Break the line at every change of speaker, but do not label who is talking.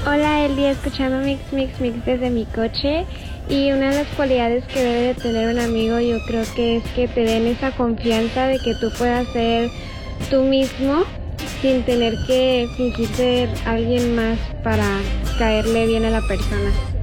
Hola Eli, escuchando Mix desde mi coche, y una de las cualidades que debe de tener un amigo, yo creo que es que te den esa confianza de que tú puedas ser tú mismo sin tener que fingir ser alguien más para caerle bien a la persona.